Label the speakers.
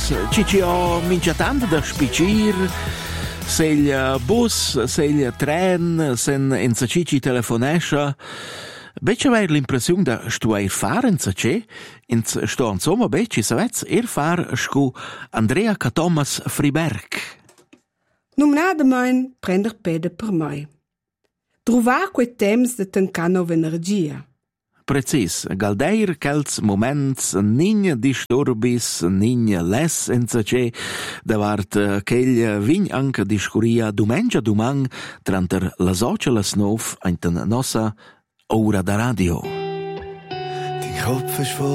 Speaker 1: bus, CCO mincha tanto da spicir, seglia bus, seglia tren, sen in cici telefonescha. Becce avere l'impressione da stuare fare in cici, in sto insomma becce savets far scu Andrea Thomas Friberg.
Speaker 2: Numnada mein prender pede per mai. Trovar quei temps de tancano energia.
Speaker 1: Precis, galdeir quels moments nigna disturbis, nigna less in cici, davart ch'egl vign anche discuria dumengia dumang tranter las 8 e las 9 in nossa ora da radio.
Speaker 3: Dein Kopf ist voll